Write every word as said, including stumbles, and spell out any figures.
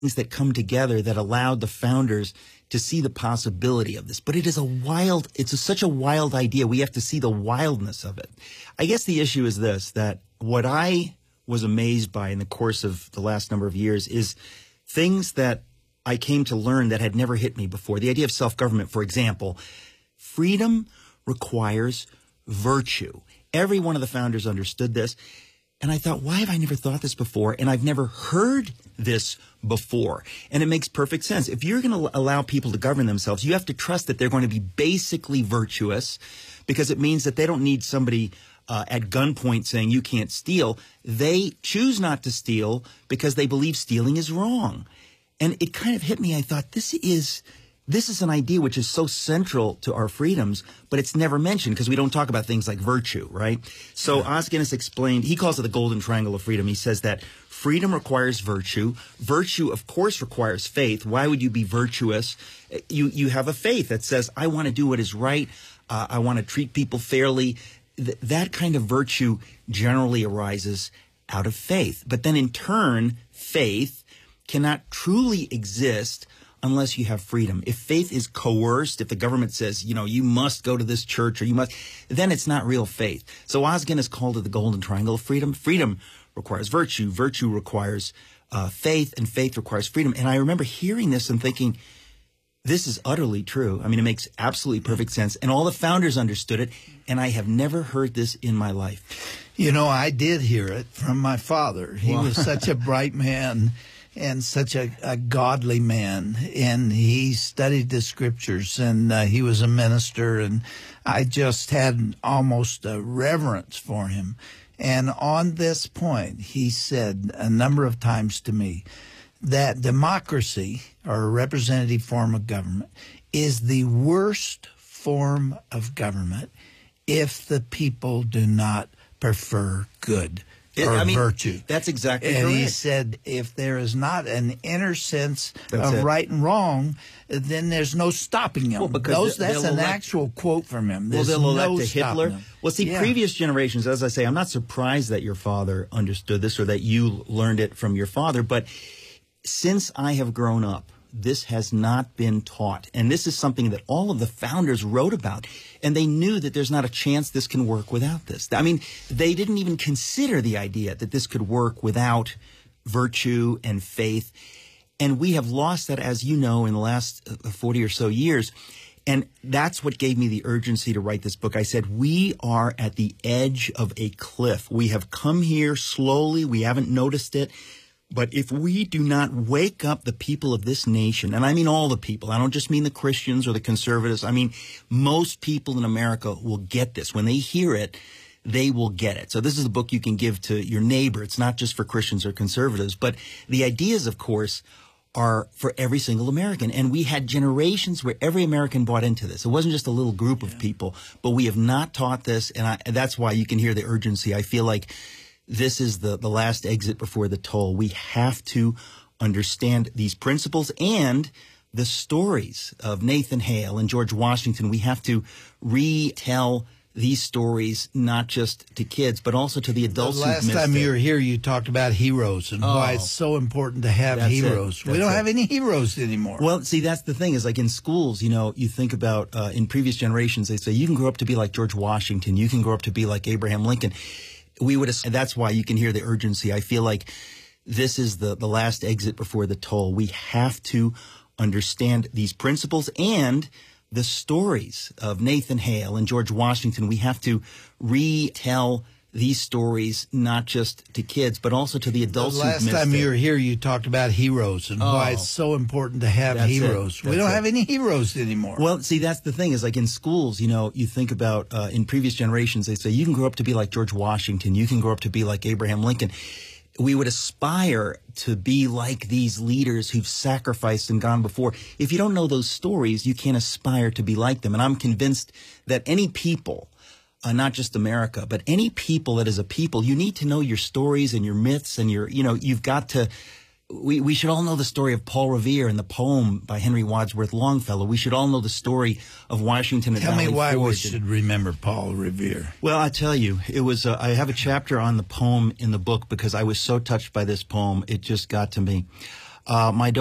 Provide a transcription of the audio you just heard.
things that come together that allowed the founders to see the possibility of this. But it is a wild, it's a, such a wild idea. We have to see the wildness of it. I guess the issue is this, that what I was amazed by in the course of the last number of years is things that I came to learn that had never hit me before. The idea of self-government, for example. Freedom requires virtue. Every one of the founders understood this. And I thought, why have I never thought this before? And I've never heard this before. And it makes perfect sense. If you're going to allow people to govern themselves, you have to trust that they're going to be basically virtuous, because it means that they don't need somebody uh, at gunpoint saying you can't steal. They choose not to steal because they believe stealing is wrong. And it kind of hit me. I thought, this is... This is an idea which is so central to our freedoms, but it's never mentioned because we don't talk about things like virtue, right? So yeah. Os Guinness explained, he calls it the golden triangle of freedom. He says that freedom requires virtue. Virtue, of course, requires faith. Why would you be virtuous? You, you have a faith that says, I want to do what is right. Uh, I want to treat people fairly. Th- that kind of virtue generally arises out of faith. But then in turn, faith cannot truly exist unless you have freedom. If faith is coerced, if the government says, you know, you must go to this church or you must, then it's not real faith. So Os Guinness called it the golden triangle of freedom. Freedom requires virtue. Virtue requires uh, faith, and faith requires freedom. And I remember hearing this and thinking, this is utterly true. I mean, it makes absolutely perfect sense. And all the founders understood it. And I have never heard this in my life. You know, I did hear it from my father. He well. was such a bright man. And such a, a godly man, and he studied the scriptures, and uh, he was a minister, and I just had almost a reverence for him. And on this point, he said a number of times to me that democracy, or a representative form of government, is the worst form of government if the people do not prefer good. It, or I mean, virtue. That's exactly and correct. And he said, if there is not an inner sense that's of it. right and wrong, then there's no stopping him. Well, Those, that's an elect, actual quote from him. There's well, they'll no elect a Hitler. Him. Well, see, yeah. previous previous generations, as I say, I'm not surprised that your father understood this or that you learned it from your father, but since I have grown up, this has not been taught. And this is something that all of the founders wrote about. And they knew that there's not a chance this can work without this. I mean, they didn't even consider the idea that this could work without virtue and faith. And we have lost that, as you know, in the last forty or so years. And that's what gave me the urgency to write this book. I said, we are at the edge of a cliff. We have come here slowly. We haven't noticed it. But if we do not wake up the people of this nation, and I mean all the people, I don't just mean the Christians or the conservatives, I mean most people in America will get this. When they hear it, they will get it. So this is a book you can give to your neighbor. It's not just for Christians or conservatives, but the ideas, of course, are for every single American. And we had generations where every American bought into this. It wasn't just a little group of people, but we have not taught this, and, I, and that's why you can hear the urgency. I feel like this is the, the last exit before the toll. We have to understand these principles and the stories of Nathan Hale and George Washington. We have to retell these stories, not just to kids, but also to the adults who've missed it. Last time you were here, you talked about heroes and oh, why it's so important to have heroes. We don't it. have any heroes anymore. Well, see, that's the thing is, like in schools, you know, you think about uh, in previous generations, they say you can grow up to be like George Washington. You can grow up to be like Abraham Lincoln. We would, and that's why you can hear the urgency. I feel like this is the, the last exit before the toll. We have to understand these principles and the stories of Nathan Hale and George Washington. We have to retell these stories, not just to kids, but also to the adults who've missed it. Last time you were here, you talked about heroes and oh, why it's so important to have that's heroes. We don't it. have any heroes anymore. Well, see, that's the thing is, like in schools, you know, you think about uh, in previous generations, they say you can grow up to be like George Washington. You can grow up to be like Abraham Lincoln. We would aspire to be like these leaders who've sacrificed and gone before. If you don't know those stories, you can't aspire to be like them. And I'm convinced that any people, Uh, not just America, but any people that is a people, you need to know your stories and your myths and your, you know, you've got to, we, we should all know the story of Paul Revere and the poem by Henry Wadsworth Longfellow. We should all know the story of Washington and Tell Valley me why Forge. we should remember Paul Revere. Well, I tell you, it was, uh, I have a chapter on the poem in the book because I was so touched by this poem. It just got to me. Uh, my